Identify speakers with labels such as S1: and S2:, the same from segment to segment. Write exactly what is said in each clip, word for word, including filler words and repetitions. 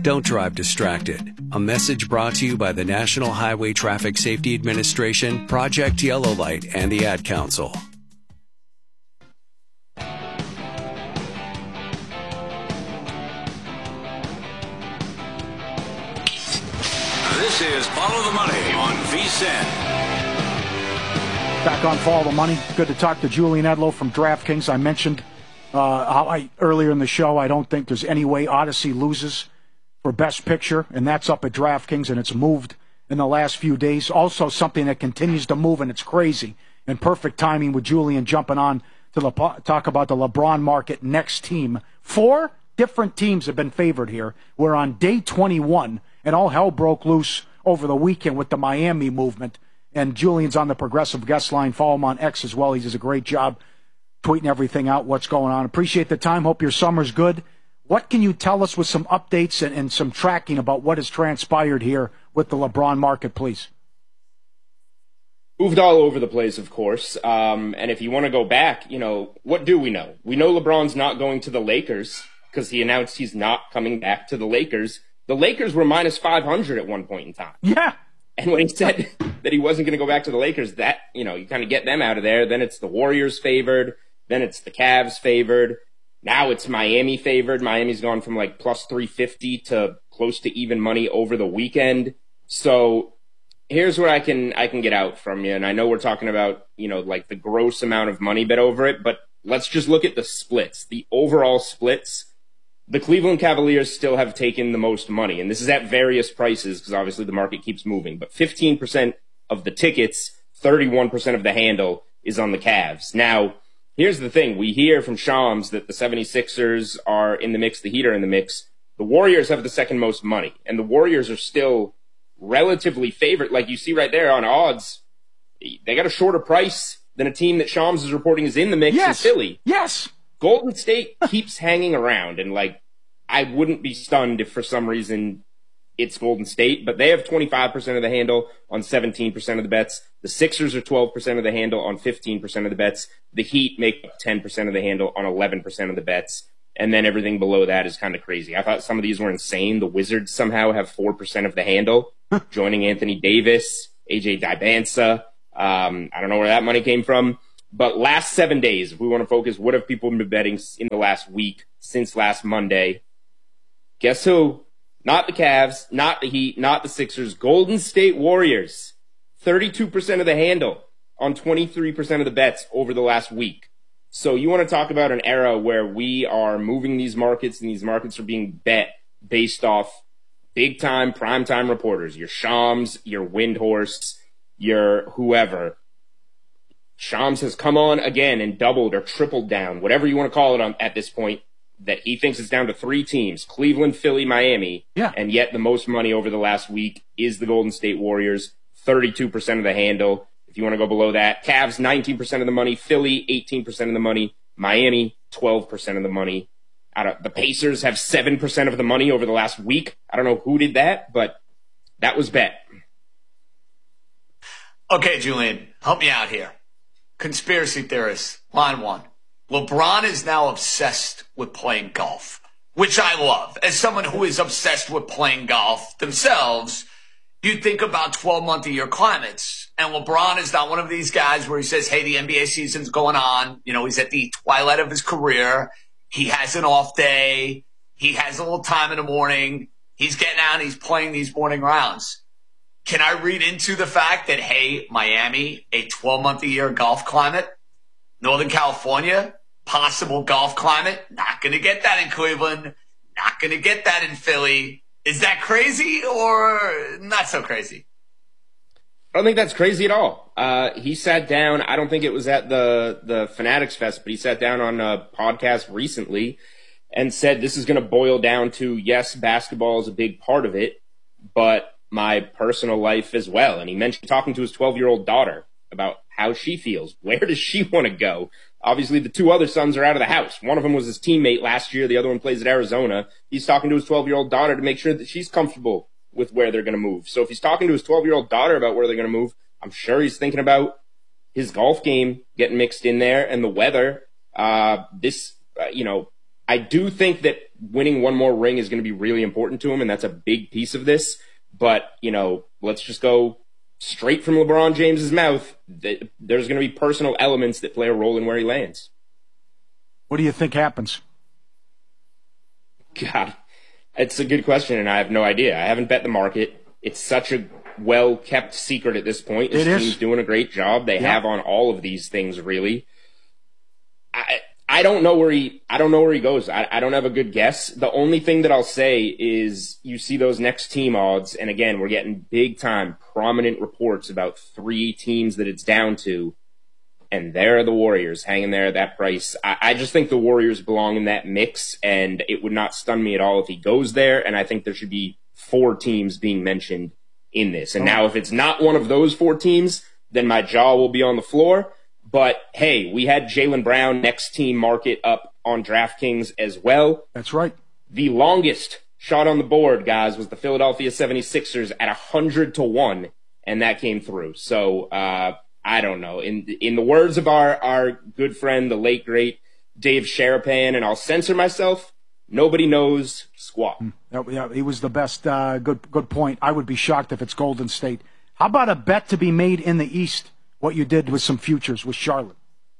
S1: Don't drive distracted. A message brought to you by the National Highway Traffic Safety Administration, Project Yellow Light, and the Ad Council.
S2: This is Follow the Money on V S I N.
S3: Back on Follow the Money. Good to talk to Julian Edlow from DraftKings. I mentioned uh, how I, earlier in the show, I don't think there's any way Odyssey loses for Best Picture, and that's up at DraftKings, and it's moved in the last few days. Also something that continues to move, and it's crazy. And perfect timing with Julian jumping on to Le- talk about the LeBron market next team. Four different teams have been favored here. We're on day twenty-one, and all hell broke loose over the weekend with the Miami movement. And Julian's on the Progressive Guest Line. Follow him on X as well. He does a great job tweeting everything out, what's going on. Appreciate the time. Hope your summer's good. What can you tell us with some updates and, and some tracking about what has transpired here with the LeBron market, please?
S4: Moved all over the place, of course. Um, and if you want to go back, you know, what do we know? We know LeBron's not going to the Lakers because he announced he's not coming back to the Lakers. The Lakers were minus five hundred at one point in time.
S3: Yeah.
S4: And when he said that he wasn't going to go back to the Lakers, that, you know, you kind of get them out of there. Then it's the Warriors favored. Then it's the Cavs favored. Now it's Miami favored. Miami's gone from like plus three fifty to close to even money over the weekend. So here's what I can, I can get out from you. And I know we're talking about, you know, like the gross amount of money bet over it, but let's just look at the splits, the overall splits. The Cleveland Cavaliers still have taken the most money, and this is at various prices because obviously the market keeps moving. But fifteen percent of the tickets, thirty-one percent of the handle is on the Cavs. Now, here's the thing. We hear from Shams that the seventy-sixers are in the mix, the Heat are in the mix. The Warriors have the second most money, and the Warriors are still relatively favored. Like you see right there on odds, they got a shorter price than a team that Shams is reporting is in the mix
S3: yes.
S4: in Philly.
S3: Yes.
S4: Golden State keeps hanging around, and, like, I wouldn't be stunned if for some reason it's Golden State, but they have twenty-five percent of the handle on seventeen percent of the bets. The Sixers are twelve percent of the handle on fifteen percent of the bets. The Heat make up ten percent of the handle on eleven percent of the bets, and then everything below that is kind of crazy. I thought some of these were insane. The Wizards somehow have four percent of the handle, joining Anthony Davis, A J Dibansa. Um, I don't know where that money came from. But last seven days, if we want to focus, what have people been betting in the last week since last Monday? Guess who? Not the Cavs, not the Heat, not the Sixers. Golden State Warriors. thirty-two percent of the handle on twenty-three percent of the bets over the last week. So you want to talk about an era where we are moving these markets and these markets are being bet based off big-time, prime-time reporters. Your Shams, your Windhorse, your whoever. Shams has come on again and doubled or tripled down, whatever you want to call it on, at this point, that he thinks it's down to three teams, Cleveland, Philly, Miami.
S3: Yeah.
S4: And yet the most money over the last week is the Golden State Warriors, thirty-two percent of the handle. If you want to go below that, Cavs, nineteen percent of the money, Philly, eighteen percent of the money, Miami, twelve percent of the money. I don't, the Pacers have seven percent of the money over the last week. I don't know who did that, but that was bet.
S5: Okay, Julian, help me out here. Conspiracy theorists, line one. LeBron is now obsessed with playing golf, which I love. As someone who is obsessed with playing golf themselves, you think about twelve-month-a-year climates. And LeBron is not one of these guys where he says, hey, the N B A season's going on. You know, he's at the twilight of his career. He has an off day. He has a little time in the morning. He's getting out and he's playing these morning rounds. Can I read into the fact that, hey, Miami, a twelve-month-a-year golf climate, Northern California, possible golf climate, not going to get that in Cleveland, not going to get that in Philly. Is that crazy or not so crazy?
S4: I don't think that's crazy at all. Uh, he sat down, I don't think it was at the, the Fanatics Fest, but he sat down on a podcast recently and said this is going to boil down to, yes, basketball is a big part of it, but my personal life as well. And he mentioned talking to his twelve-year-old daughter about how she feels. Where does she want to go? Obviously, the two other sons are out of the house. One of them was his teammate last year. The other one plays at Arizona. He's talking to his twelve-year-old daughter to make sure that she's comfortable with where they're going to move. So if he's talking to his twelve-year-old daughter about where they're going to move, I'm sure he's thinking about his golf game getting mixed in there and the weather. Uh, this, uh, you know, I do think that winning one more ring is going to be really important to him, and that's a big piece of this. But, you know, let's just go straight from LeBron James's mouth. There's going to be personal elements that play a role in where he lands.
S3: What do you think happens?
S4: God, it's a good question, and I have no idea. I haven't bet the market. It's such a well-kept secret at this point. This team's doing a great job. They yeah. have on all of these things, really. I I don't know where he I don't know where he goes. I, I don't have a good guess. The only thing that I'll say is you see those next team odds, and again, we're getting big-time, prominent reports about three teams that it's down to, and there are the Warriors hanging there at that price. I, I just think the Warriors belong in that mix, and it would not stun me at all if he goes there, and I think there should be four teams being mentioned in this. And now if it's not one of those four teams, then my jaw will be on the floor. But, hey, we had Jaylen Brown next team market up on DraftKings as well.
S3: That's right.
S4: The longest shot on the board, guys, was the Philadelphia seventy-sixers at one hundred to one, and that came through. So, uh, I don't know. In in the words of our, our good friend, the late, great Dave Sharapan, and I'll censor myself, nobody knows squat.
S3: Yeah, he was the best. Uh, good good point. I would be shocked if it's Golden State. How about a bet to be made in the East, what you did with some futures with Charlotte?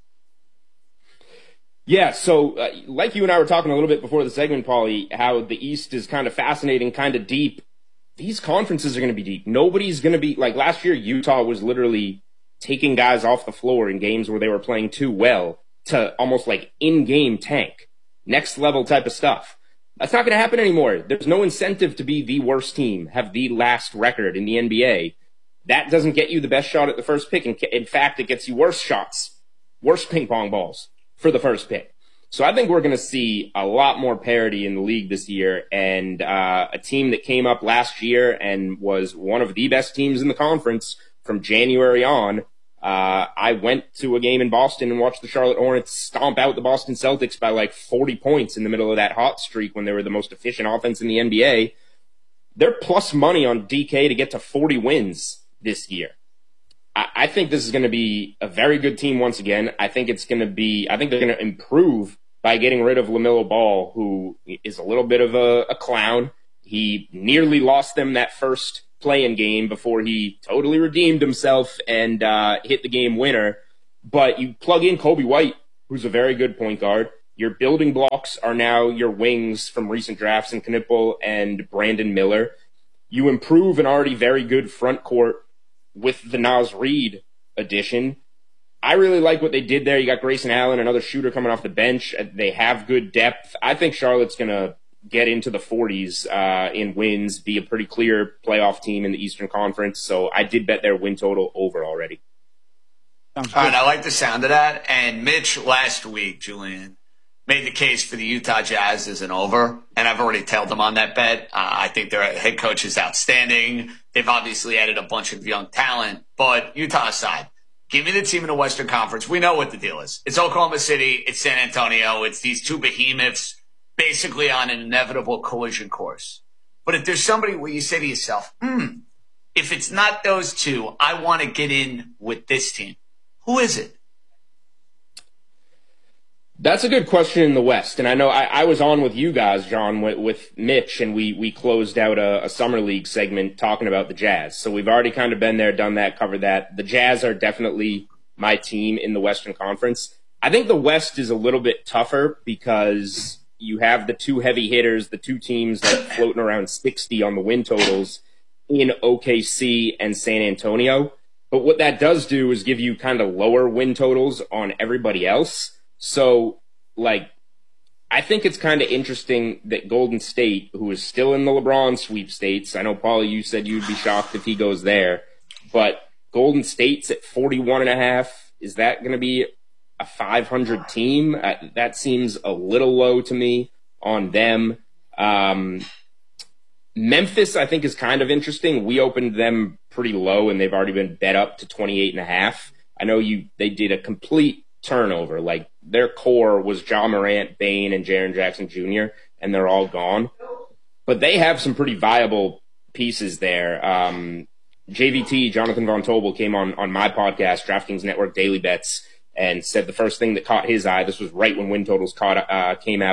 S4: Yeah, so uh, like you and I were talking a little bit before the segment, Paulie, how the East is kind of fascinating, kind of deep. These conferences are going to be deep. Nobody's going to be, like last year, Utah was literally taking guys off the floor in games where they were playing too well to almost like in-game tank, next level type of stuff. That's not going to happen anymore. There's no incentive to be the worst team, have the last record in the N B A. That doesn't get you the best shot at the first pick. In fact, it gets you worse shots, worse ping pong balls for the first pick. So I think we're going to see a lot more parity in the league this year, and uh, a team that came up last year and was one of the best teams in the conference from January on. Uh, I went to a game in Boston and watched the Charlotte Hornets stomp out the Boston Celtics by like forty points in the middle of that hot streak when they were the most efficient offense in the N B A. They're plus money on D K to get to forty wins this year. I, I think this is going to be a very good team once again. I think it's going to be, I think they're going to improve by getting rid of LaMelo Ball, who is a little bit of a, a clown. He nearly lost them that first play-in game before he totally redeemed himself and uh, hit the game winner. But you plug in Kobe White, who's a very good point guard. Your building blocks are now your wings from recent drafts in Knipple and Brandon Miller. You improve an already very good front court with the Naz Reid addition. I really like what they did there. You got Grayson Allen, another shooter coming off the bench. They have good depth. I think Charlotte's going to get into the forties uh, in wins, be a pretty clear playoff team in the Eastern Conference. So I did bet their win total over already.
S5: All right, I like the sound of that. And Mitch last week, Julian, made the case for the Utah Jazz as an over, and I've already tailed them on that bet. Uh, I think their head coach is outstanding. They've obviously added a bunch of young talent, but Utah aside, give me the team in the Western Conference. We know what the deal is. It's Oklahoma City. It's San Antonio. It's these two behemoths basically on an inevitable collision course. But if there's somebody where you say to yourself, hmm, if it's not those two, I want to get in with this team, who is it?
S4: That's a good question in the West. And I know I, I was on with you guys, John, with, with Mitch, and we, we closed out a, a Summer League segment talking about the Jazz. So we've already kind of been there, done that, covered that. The Jazz are definitely my team in the Western Conference. I think the West is a little bit tougher because you have the two heavy hitters, the two teams that are floating around sixty on the win totals in O K C and San Antonio. But what that does do is give you kind of lower win totals on everybody else. So, like, I think it's kind of interesting that Golden State, who is still in the LeBron sweepstakes, I know, Paulie, you said you'd be shocked if he goes there, but Golden State's at forty-one and a half. Is that going to be a five hundred team? Uh, that seems a little low to me on them. Um, Memphis, I think, is kind of interesting. We opened them pretty low, and they've already been bet up to twenty-eight and a half. I know you they did a complete turnover. Like, their core was Ja Morant, Bane, and Jaren Jackson Junior, and they're all gone. But they have some pretty viable pieces there. Um, J V T, Jonathan Von Tobel, came on, on my podcast, DraftKings Network Daily Bets, and said the first thing that caught his eye, this was right when win totals caught, uh, came out,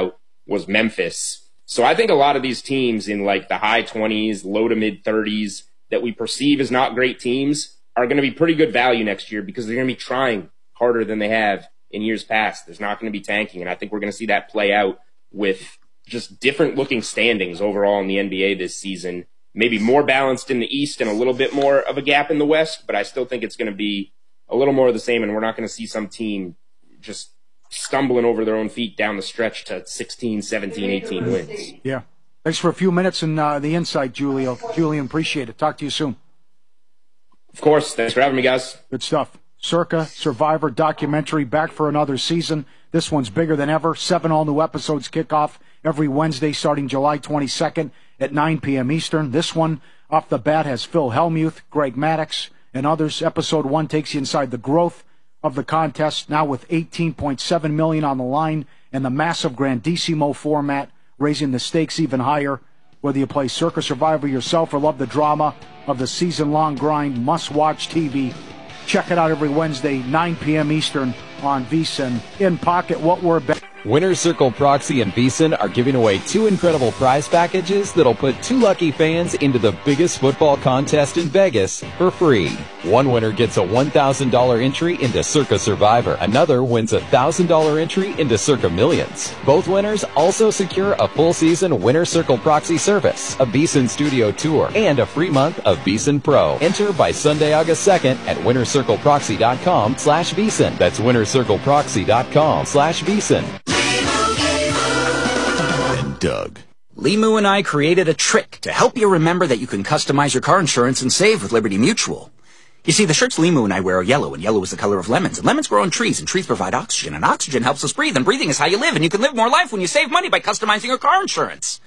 S4: was Memphis. So I think a lot of these teams in like the high twenties, low to mid thirties that we perceive as not great teams are going to be pretty good value next year because they're going to be trying harder than they have in years past. There's not going to be tanking, and I think we're going to see that play out with just different looking standings overall in the N B A this season. Maybe more balanced in the East and a little bit more of a gap in the West, but I still think it's going to be a little more of the same, and we're not going to see some team just stumbling over their own feet down the stretch to sixteen, seventeen, eighteen wins.
S3: Yeah. Thanks for a few minutes and uh, the insight, Julio. Julian, appreciate it. Talk to you soon.
S4: Of course. Thanks for having me, guys.
S3: Good stuff. Circa Survivor documentary back for another season. This one's bigger than ever. Seven all-new episodes kick off every Wednesday starting July twenty-second at nine p.m. Eastern. This one, off the bat, has Phil Hellmuth, Greg Maddox, and others. Episode one takes you inside the growth of the contest, now with eighteen point seven million dollars on the line and the massive Grandissimo format, raising the stakes even higher. Whether you play Circa Survivor yourself or love the drama of the season-long grind, must-watch T V. Check it out every Wednesday, nine p.m. Eastern on VSiN. In pocket, what we're betting.
S6: Winner's Circle Proxy and VSiN are giving away two incredible prize packages that'll put two lucky fans into the biggest football contest in Vegas for free. One winner gets a one thousand dollars entry into Circa Survivor. Another wins a one thousand dollars entry into Circa Millions. Both winners also secure a full season Winner's Circle Proxy service, a VSiN studio tour, and a free month of VSiN Pro. Enter by Sunday, August second at winnercircleproxy.com slash VSiN. That's winnercircleproxy.com slash VSiN.
S7: Doug. Limu and I created a trick to help you remember that you can customize your car insurance and save with Liberty Mutual. You see, the shirts Limu and I wear are yellow, and yellow is the color of lemons, and lemons grow on trees, and trees provide oxygen, and oxygen helps us breathe, and breathing is how you live, and you can live more life when you save money by customizing your car insurance.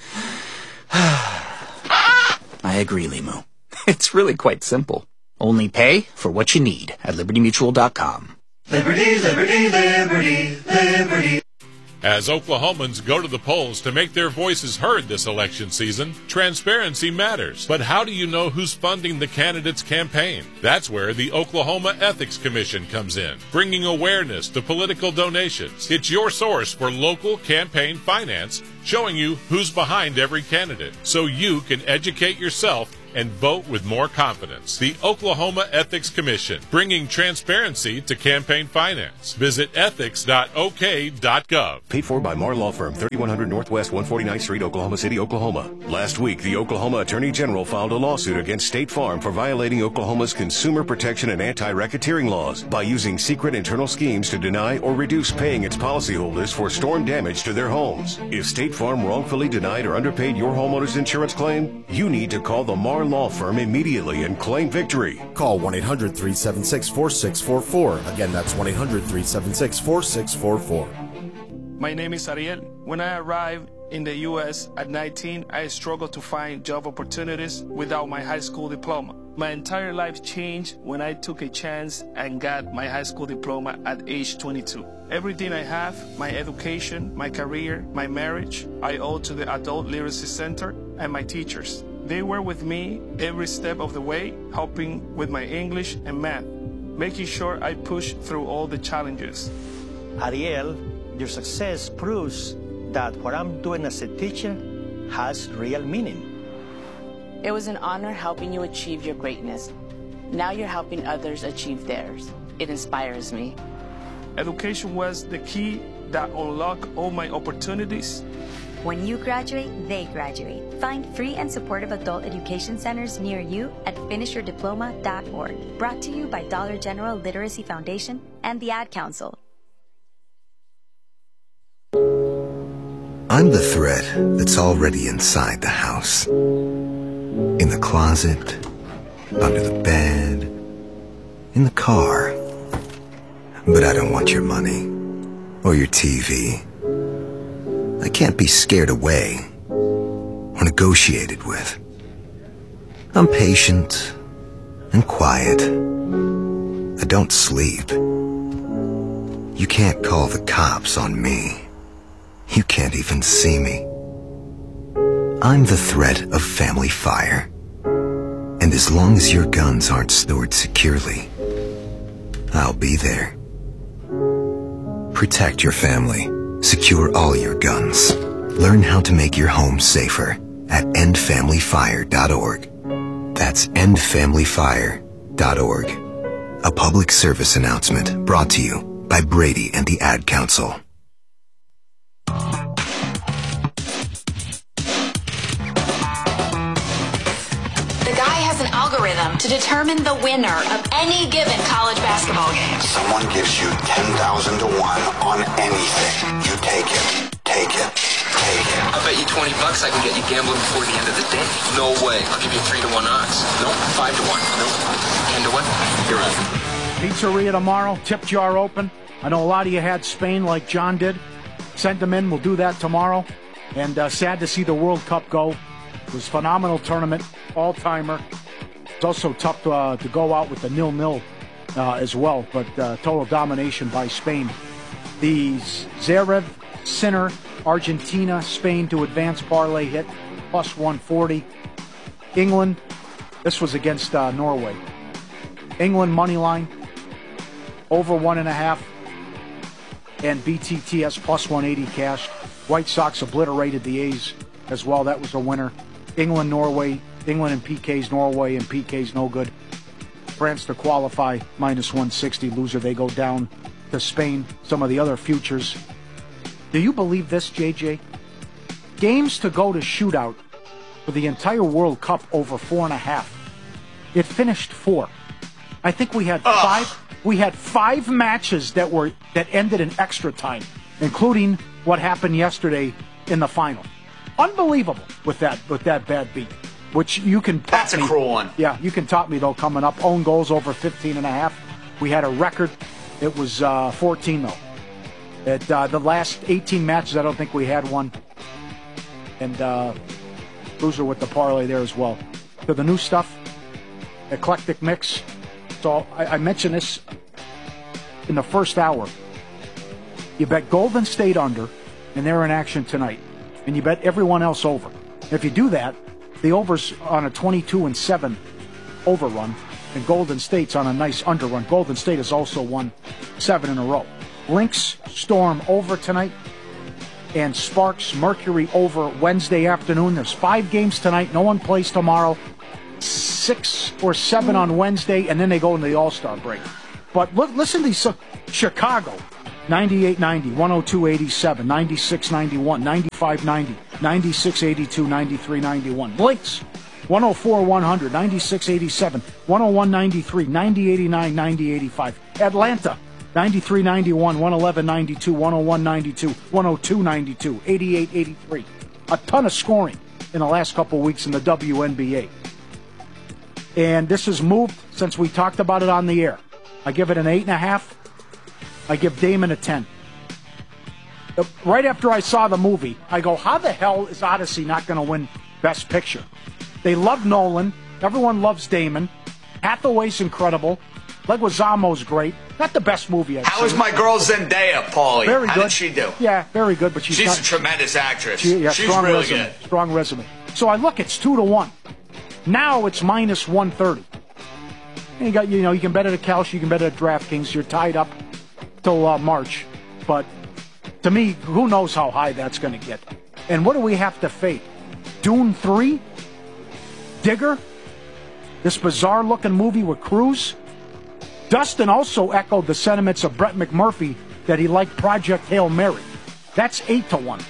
S7: I agree, Limu. It's really quite simple. Only pay for what you need at liberty mutual dot com.
S8: Liberty, liberty, liberty, liberty.
S9: As Oklahomans go to the polls to make their voices heard this election season, transparency matters. But how do you know who's funding the candidate's campaign? That's where the Oklahoma Ethics Commission comes in, bringing awareness to political donations. It's your source for local campaign finance, showing you who's behind every candidate, so you can educate yourself and vote with more confidence. The Oklahoma Ethics Commission, bringing transparency to campaign finance. Visit ethics dot o k dot gov.
S10: Paid for by Marr Law Firm, thirty-one hundred Northwest one forty-ninth Street, Oklahoma City, Oklahoma. Last week, the Oklahoma Attorney General filed a lawsuit against State Farm for violating Oklahoma's consumer protection and anti-racketeering laws by using secret internal schemes to deny or reduce paying its policyholders for storm damage to their homes. If State Farm wrongfully denied or underpaid your homeowner's insurance claim, you need to call the Marr Law Firm immediately and claim victory.
S11: Call one eight hundred three seven six four six four four. Again, that's one eight hundred three seven six four six four four.
S12: My name is Ariel. When I arrived in the U S at nineteen, I struggled to find job opportunities without my high school diploma. My entire life changed when I took a chance and got my high school diploma at age twenty-two. Everything I have, my education, my career, my marriage, I owe to the Adult Literacy Center and my teachers. They were with me every step of the way, helping with my English and math, making sure I pushed through all the challenges.
S13: Ariel, your success proves that what I'm doing as a teacher has real meaning.
S14: It was an honor helping you achieve your greatness. Now you're helping others achieve theirs. It inspires me.
S12: Education was the key that unlocked all my opportunities.
S15: When you graduate, they graduate. Find free and supportive adult education centers near you at finish your diploma dot org. Brought to you by Dollar General Literacy Foundation and the Ad Council.
S16: I'm the thread that's already inside the house. In the closet, under the bed, in the car. But I don't want your money or your T V. I can't be scared away or negotiated with. I'm patient and quiet. I don't sleep. You can't call the cops on me. You can't even see me. I'm the threat of family fire. And as long as your guns aren't stored securely, I'll be there. Protect your family. Secure all your guns. Learn how to make your home safer at end family fire dot org. That's end family fire dot org. A public service announcement brought to you by Brady and the Ad Council.
S17: The guy has an algorithm to determine the winner of any given college basketball game.
S18: Someone gives you ten thousand to one on anything. You take it. Take it. Take it.
S19: I bet you twenty bucks I can get you gambling before the end of the day. No way. I'll give you three to one odds. No, five to one. No, ten to one. You're out.
S3: Pizzeria tomorrow. Tip jar open. I know a lot of you had Spain like John did. Send them in. We'll do that tomorrow. And uh, sad to see the World Cup go. It was a phenomenal tournament. All-timer. It's also tough to, uh, to go out with the nil-nil uh, as well. But uh, total domination by Spain. The Zverev, Sinner, Argentina, Spain to advance parlay hit, plus one forty. England, this was against uh, Norway. England money line, over one and a half. And B T T S plus one eighty cash. White Sox obliterated the A's as well. That was a winner. England, Norway, England and P Ks, Norway and P Ks no good. France to qualify, minus one sixty. Loser, they go down to Spain. Some of the other futures. Do you believe this, J J? Games to go to shootout for the entire World Cup over four and a half. It finished four. I think we had Ugh. five. We had five matches that were that ended in extra time, including what happened yesterday in the final. Unbelievable with that with that bad beat. Which you can. Top
S5: That's
S3: me.
S5: a cruel one.
S3: Yeah, you can top me though. Coming up, own goals over fifteen and a half. We had a record. It was uh, fourteen though. At uh, the last eighteen matches, I don't think we had one. And uh, loser with the parlay there as well. So the new stuff, eclectic mix. So I, I mentioned this in the first hour. You bet Golden State under, and they're in action tonight. And you bet everyone else over. If you do that, the over's on a twenty-two and seven overrun, and Golden State's on a nice underrun. Golden State has also won seven in a row. Lynx Storm over tonight, and Sparks Mercury over Wednesday afternoon. There's five games tonight. No one plays tomorrow. Six or seven on Wednesday, and then they go into the All-Star break. But look, listen to these. Uh, Chicago, ninety-eight ninety, one oh two eighty-seven, ninety-six ninety-one, ninety-five ninety, ninety-six eighty-two, ninety-three ninety-one. Lynx, one oh four one hundred, ninety-six eighty-seven, one oh one ninety-three, ninety eighty-nine, ninety eighty-five. Atlanta, ninety-three ninety-one, one eleven ninety-two, one oh one ninety-two, one oh two ninety-two, eighty-eight eighty-three. A ton of scoring in the last couple of weeks in the W N B A. And this has moved since we talked about it on the air. I give it an eight and a half. I give Damon a ten. Right after I saw the movie, I go, how the hell is Odyssey not going to win Best Picture? They love Nolan. Everyone loves Damon. Hathaway's incredible. Leguizamo's great. Not the best movie I've
S5: How
S3: seen.
S5: is my girl Zendaya, Paulie?
S3: Very
S5: How
S3: good.
S5: did she do?
S3: Yeah, very good. But she's,
S5: She's
S3: not,
S5: a tremendous actress.
S3: She, yeah,
S5: she's
S3: strong
S5: really
S3: resume.
S5: good.
S3: Strong resume. So I look, it's two to one. Now it's minus one thirty. And you got, you know, you can bet at a Calsh, you can bet at DraftKings. You're tied up till uh, March. But to me, who knows how high that's going to get? And what do we have to fade? Dune three? Digger? This bizarre-looking movie with Cruise? Dustin also echoed the sentiments of Brett McMurphy that he liked Project Hail Mary. That's eight to one.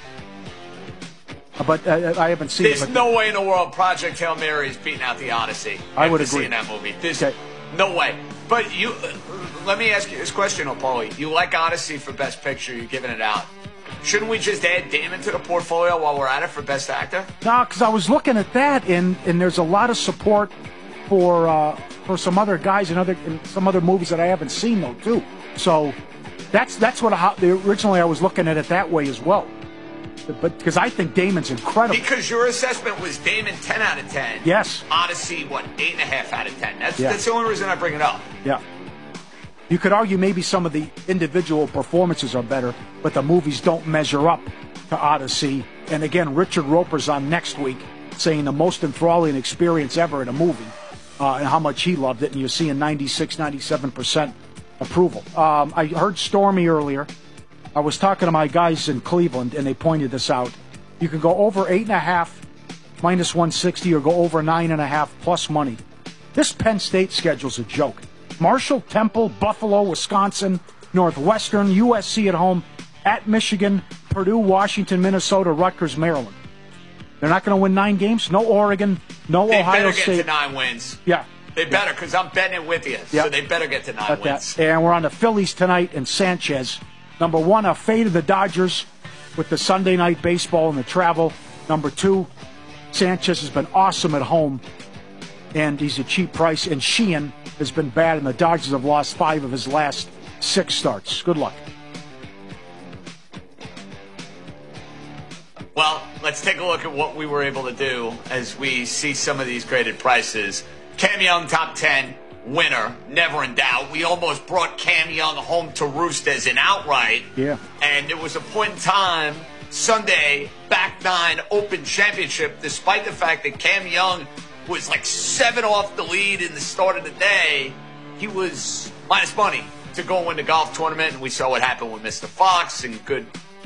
S3: But uh, I haven't seen
S5: There's
S3: it. There's
S5: no way in the world Project Hail Mary is beating out the Odyssey.
S3: I would
S5: After
S3: agree.
S5: seeing that movie. There's
S3: Okay.
S5: no way. But you, uh, let me ask you this question, Paulie. You like Odyssey for Best Picture. You're giving it out. Shouldn't we just add Damon to the portfolio while we're at it for Best Actor?
S3: No, because I was looking at that, and, and there's a lot of support for uh, for some other guys and other in some other movies that I haven't seen though too. So that's that's what I, originally I was looking at it that way as well. But because I think Damon's incredible.
S5: Because your assessment was Damon ten out of ten.
S3: Yes.
S5: Odyssey, what, eight and a half out of ten. That's
S3: Yeah.
S5: that's the only reason I bring it up.
S3: Yeah. You could argue maybe some of the individual performances are better, but the movies don't measure up to Odyssey. And again, Richard Roper's on next week saying the most enthralling experience ever in a movie, uh, and how much he loved it. And you're seeing ninety-six, ninety-seven percent approval. Um, I heard Stormy earlier. I was talking to my guys in Cleveland, and they pointed this out. You can go over eight and a half minus one sixty or go over nine and a half plus money. This Penn State schedule's a joke. Marshall, Temple, Buffalo, Wisconsin, Northwestern, U S C at home, at Michigan, Purdue, Washington, Minnesota, Rutgers, Maryland. They're not going to win nine games. No Oregon, no
S5: they
S3: Ohio
S5: State. They better get
S3: State.
S5: to nine wins.
S3: Yeah.
S5: They better, because I'm betting it with you.
S3: Yeah.
S5: So they better get to nine
S3: Got
S5: wins.
S3: That. And we're on the Phillies tonight and Sanchez. Number one, a fade of the Dodgers with the Sunday night baseball and the travel. Number two, Sanchez has been awesome at home, and he's a cheap price. And Sheehan has been bad, and the Dodgers have lost five of his last six starts. Good luck.
S5: Well, let's take a look at what we were able to do as we see some of these graded prices. Cam Young, top ten, winner, never in doubt. We almost brought Cam Young home to roost as an outright.
S3: Yeah.
S5: And there was a point in time, Sunday, back nine, Open Championship, despite the fact that Cam Young was like seven off the lead in the start of the day, he was minus money to go win the golf tournament. And we saw what happened with Mister Fox, and good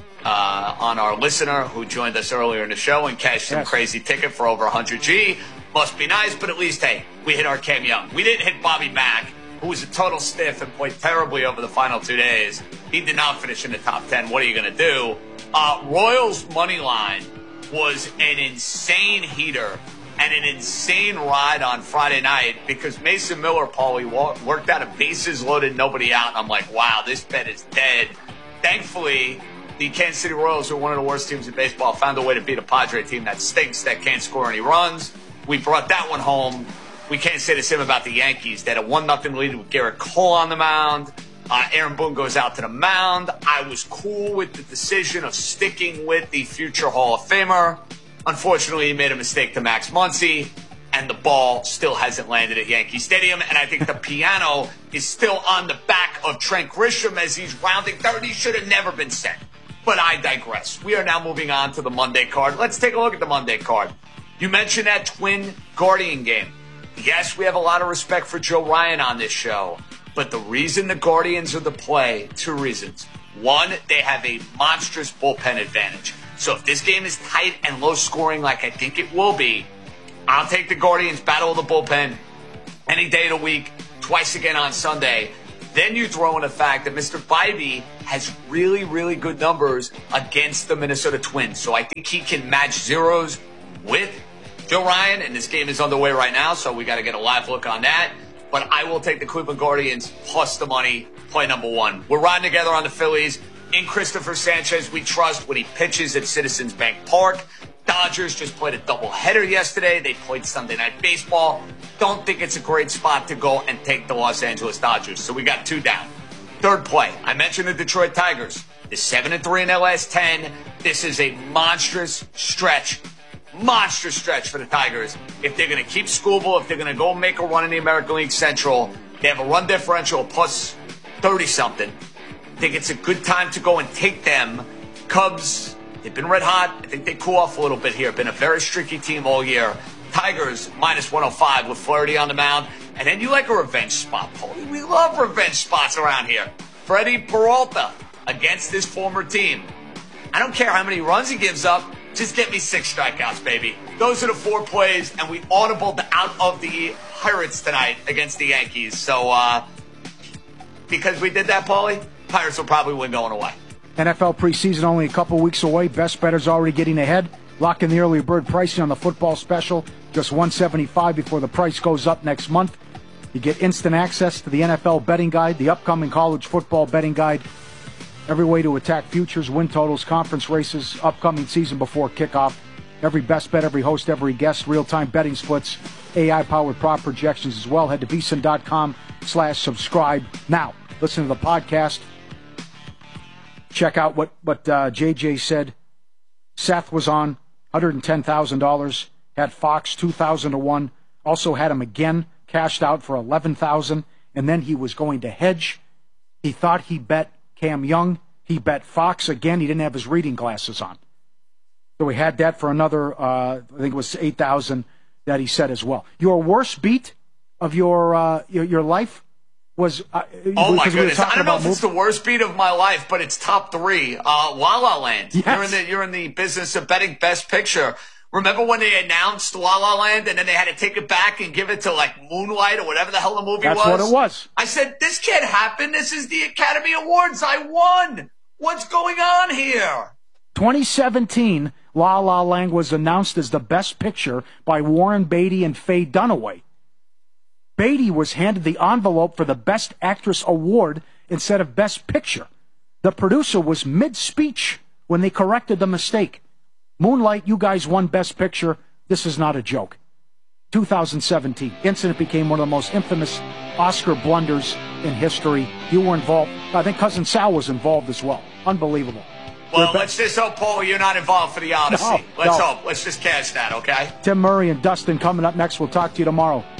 S5: uh, on our listener who joined us earlier in the show and cashed some
S3: yes.
S5: crazy ticket for over one hundred G. Must be nice, but at least, hey, we hit our Cam Young. We didn't hit Bobby Mack, who was a total stiff and played terribly over the final two days. He did not finish in the top ten. What are you going to do? Uh, Royals' money line was an insane heater and an insane ride on Friday night because Mason Miller, Paulie, worked out a bases loaded, nobody out. And I'm like, wow, this bet is dead. Thankfully, the Kansas City Royals, who are one of the worst teams in baseball, found a way to beat a Padre team that stinks, that can't score any runs. We brought that one home. We can't say the same about the Yankees. They had a one nothing lead with Garrett Cole on the mound. Uh, Aaron Boone goes out to the mound. I was cool with the decision of sticking with the future Hall of Famer. Unfortunately, he made a mistake to Max Muncy, and the ball still hasn't landed at Yankee Stadium. And I think the piano is still on the back of Trent Grisham as he's rounding third. He should have never been sent. But I digress. We are now moving on to the Monday card. Let's take a look at the Monday card. You mentioned that Twin Guardian game. Yes, we have a lot of respect for Joe Ryan on this show. But the reason the Guardians are the play, two reasons. One, they have a monstrous bullpen advantage. So if this game is tight and low scoring like I think it will be, I'll take the Guardians, battle of the bullpen, any day of the week, twice again on Sunday. Then you throw in the fact that Mister Bybee has really, really good numbers against the Minnesota Twins. So I think he can match zeros with Joe Ryan, and this game is underway right now, so we got to get a live look on that. But I will take the Cleveland Guardians plus the money, play number one. We're riding together on the Phillies. In Christopher Sanchez, we trust when he pitches at Citizens Bank Park. Dodgers just played a doubleheader yesterday. They played Sunday Night Baseball. Don't think it's a great spot to go and take the Los Angeles Dodgers. So we got two down. Third play, I mentioned the Detroit Tigers. They're seven and three in their last ten. This is a monstrous stretch. Monstrous stretch for the Tigers. If they're going to keep Skubal, if they're going to go make a run in the American League Central, they have a run differential of plus thirty-something. I think it's a good time to go and take them. Cubs, they've been red hot. I think they cool off a little bit here. Been a very streaky team all year. Tigers, minus one oh five with Flaherty on the mound. And then you like a revenge spot, Paulie. We love revenge spots around here. Freddie Peralta against this former team. I don't care how many runs he gives up. Just get me six strikeouts, baby. Those are the four plays, and we audibled out of the Pirates tonight against the Yankees. So, uh, because we did that, Paulie, Pirates will probably win going away.
S3: N F L preseason only a couple weeks away. Best bettors already getting ahead. Lock in the early bird pricing on the football special. Just one seventy-five before the price goes up next month. You get instant access to the N F L betting guide, the upcoming college football betting guide, every way to attack futures, win totals, conference races, upcoming season before kickoff. Every best bet, every host, every guest, real-time betting splits, A I-powered prop projections as well. Head to vsin.com slash subscribe. Now, listen to the podcast. Check out what, what uh, J J said. Seth was on, one hundred ten thousand dollars. Had Fox, two thousand to one. Also had him again, cashed out for eleven thousand dollars. And then he was going to hedge. He thought he bet Cam Young. He bet Fox again. He didn't have his reading glasses on. So we had that for another, uh, I think it was eight thousand that he said as well. Your worst beat of your uh, your, your life? was. Uh,
S5: oh my
S3: we
S5: goodness! I don't know if it's the worst beat of my life, but it's top three. Uh, La La Land.
S3: Yes.
S5: You're in the you're in the business of betting Best Picture. Remember when they announced La La Land and then they had to take it back and give it to like Moonlight or whatever the hell the movie
S3: That's
S5: was?
S3: That's what it was.
S5: I said, this can't happen. This is the Academy Awards. I won. What's going on here?
S3: twenty seventeen, La La Land was announced as the Best Picture by Warren Beatty and Faye Dunaway. Beatty was handed the envelope for the Best Actress Award instead of Best Picture. The producer was mid-speech when they corrected the mistake. Moonlight, you guys won Best Picture. This is not a joke. two thousand seventeen. Incident became one of the most infamous Oscar blunders in history. You were involved. I think Cousin Sal was involved as well. Unbelievable.
S5: Well, let's just hope, Paul, you're not involved for the Odyssey.
S3: No,
S5: let's
S3: no.
S5: hope. Let's just catch that, okay?
S3: Tim Murray and Dustin coming up next. We'll talk to you tomorrow.